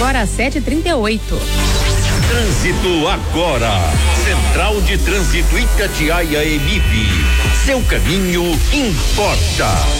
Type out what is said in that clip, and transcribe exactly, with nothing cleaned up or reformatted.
agora sete e trinta e oito. Trânsito agora. Central de Trânsito Itatiaia Emip. Seu caminho importa.